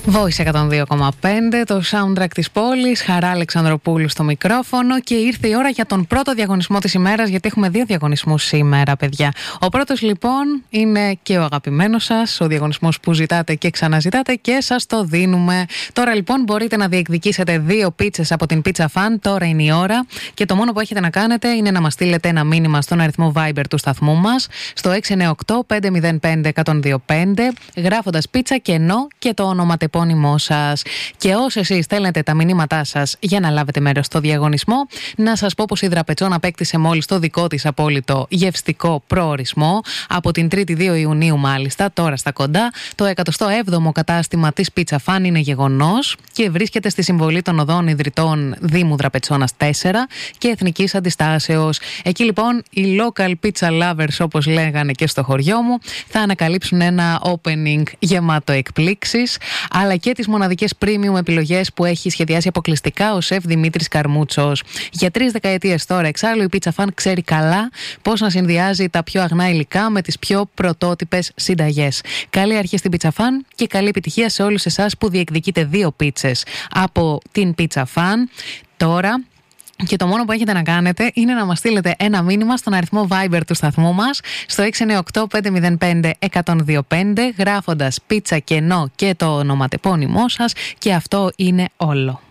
Voice 102,5, το soundtrack της πόλης, Χαρά Αλεξανδροπούλου στο μικρόφωνο και ήρθε η ώρα για τον πρώτο διαγωνισμό της ημέρας, γιατί έχουμε 2 διαγωνισμούς σήμερα, παιδιά. Ο πρώτος λοιπόν είναι και ο αγαπημένος σας, ο διαγωνισμός που ζητάτε και ξαναζητάτε και σας το δίνουμε. Τώρα λοιπόν μπορείτε να διεκδικήσετε 2 πίτσες από την Pizza Fan, τώρα είναι η ώρα και το μόνο που έχετε να κάνετε είναι να μας στείλετε ένα μήνυμα στον αριθμό Viber του σταθμού μας, στο 698-505-125, γράφοντας πίτσα κενό και το ονοματεπώνυμό σας. Και όσοι εσείς στέλνετε τα μηνύματά σας για να λάβετε μέρος στο διαγωνισμό, να σας πω πως η Δραπετσόν απέκτησε μόλις το δικό της απόλυτο γευστικό προορισμό από την 3η 2 Ιουνίου μάλιστα, τώρα στα κοντά. Το 107ο κατάστημα της Pizza Fan είναι γεγονός και βρίσκεται στη συμβολή των οδών ιδρυτών Δήμου Δραπετσόνας 4 και Εθνικής Αντιστάσεως. Εκεί λοιπόν οι local pizza lovers, όπως λέγανε και στο χωριό μου, θα ανακαλύψουν ένα opening γεμάτο εκπλήξεις, αλλά και τις μοναδικές premium επιλογές που έχει σχεδιάσει αποκλειστικά ο σεφ Δημήτρης Καρμούτσος. Για 3 δεκαετίες τώρα, εξάλλου, η Pizza Fan ξέρει καλά πώς να συνδυάζει τα πιο αγνά υλικά με τις πιο πρωτότυπες συνταγές. Καλή αρχή στην Pizza Fan και καλή επιτυχία σε όλους εσάς που διεκδικείτε 2 πίτσες από την Pizza Fan τώρα. Και το μόνο που έχετε να κάνετε είναι να μας στείλετε ένα μήνυμα στον αριθμό Viber του σταθμού μας, στο 698-505-125, γράφοντας πίτσα κενό και το ονοματεπώνυμό σας, και αυτό είναι όλο.